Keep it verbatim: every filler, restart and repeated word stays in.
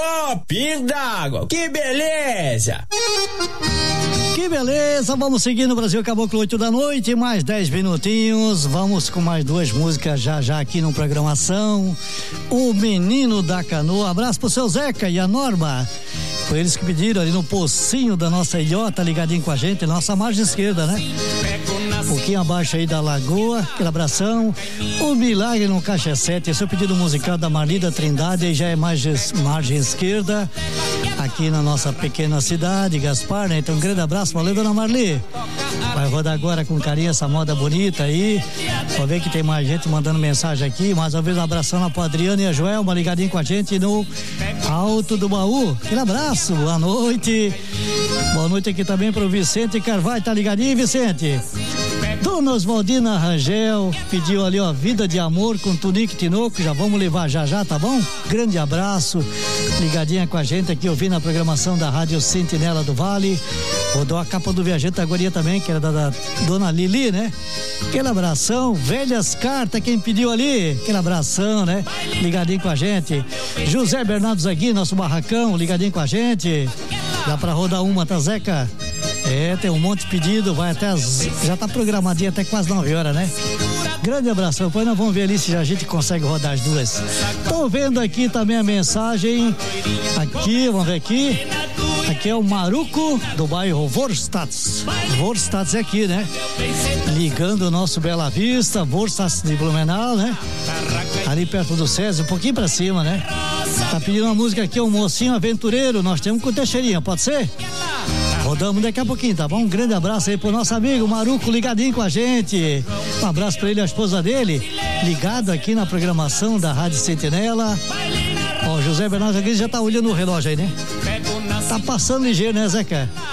Ô, pingo d'água, que beleza! Que beleza, vamos seguir no Brasil Caboclo, oito da noite, mais dez minutinhos, vamos com mais duas músicas já já aqui no Programação. O Menino da Canoa, abraço pro seu Zeca e a Norma, foi eles que pediram ali no pocinho da nossa ilhota, ligadinho com a gente, nossa margem esquerda, né? Um pouquinho abaixo aí da lagoa, aquele abração. O Milagre no Caixa sete, esse é o pedido musical da Marlida Trindade, aí já é margem, margem esquerda, aqui na nossa pequena cidade, Gaspar, né? Então um grande abraço, valeu, dona Marli. Vai rodar agora com carinho essa moda bonita aí. Vou ver que tem mais gente mandando mensagem aqui. Mais uma vez um abração lá pro Adriano e a Joelma, ligadinho com a gente no Alto do Baú. Aquele abraço, boa noite. Boa noite aqui também pro Vicente Carvalho, tá ligadinho, Vicente? Dona Oswaldina Rangel pediu ali, ó, Vida de Amor com Tunique Tinoco, já vamos levar já já, tá bom? Grande abraço, ligadinha com a gente aqui, ouvindo a programação da Rádio Sentinela do Vale. Rodou a capa do Viajante da Guaria também, que era da, da Dona Lili, né? Aquele abração, Velhas Cartas, quem pediu ali, aquele abração, né? Ligadinho com a gente. José Bernardo Zagui, nosso barracão, ligadinho com a gente. Dá pra rodar uma, tá, Zeca? É, tem um monte de pedido, vai até as, já tá programadinho até quase nove horas, né? Grande abração, depois nós vamos ver ali se a gente consegue rodar as duas. Tô vendo aqui também a mensagem, aqui, vamos ver aqui, aqui é o Maruco do bairro Vorstads, Vorstads é aqui, né? Ligando o nosso Bela Vista, Vorstads de Blumenau, né? Ali perto do César, um pouquinho pra cima, né? Tá pedindo uma música aqui, um mocinho aventureiro, nós temos com Teixeirinha, pode ser? Rodamos daqui a pouquinho, tá bom? Um grande abraço aí pro nosso amigo Maruco, ligadinho com a gente. Um abraço pra ele e a esposa dele, ligado aqui na programação da Rádio Sentinela. Ó, o José Bernardo aqui já tá olhando o relógio aí, né? Tá passando ligeiro, né, Zeca?